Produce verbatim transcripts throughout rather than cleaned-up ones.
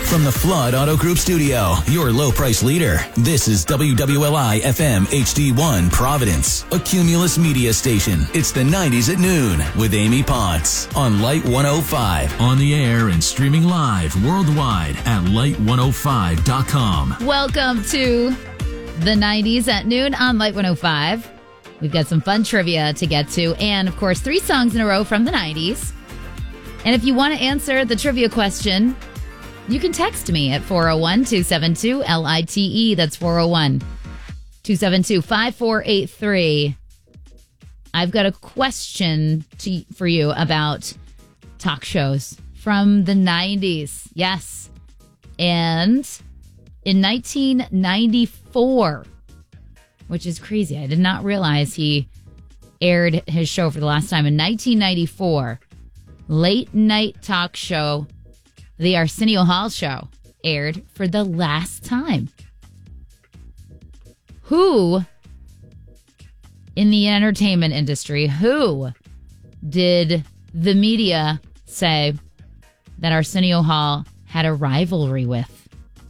From the Flood Auto Group studio, your low price leader, this is W W L I F M H D one Providence, a Cumulus media station. It's the nineties at noon with Amy Potts on Light one oh five. On the air and streaming live worldwide at light one oh five dot com. Welcome to the nineties at noon on Light one oh five. We've got some fun trivia to get to, and of course, three songs in a row from the nineties. And if you want to answer the trivia question, you can text me at four oh one, two seven two, L I T E. That's four oh one, two seven two, five four eight three. I've got a question to, for you about talk shows from the nineties. Yes. And in nineteen ninety-four, which is crazy, I did not realize he aired his show for the last time. In nineteen ninety-four, late night talk show The Arsenio Hall Show aired for the last time. Who in the entertainment industry, who did the media say that Arsenio Hall had a rivalry with?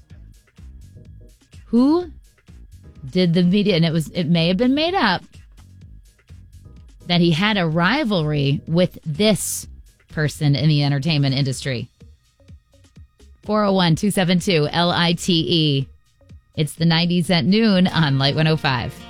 Who did the media, and it was it may have been made up, that he had a rivalry with this person in the entertainment industry? four oh one, two seven two, L I T E. It's the nineties at noon on Light one oh five.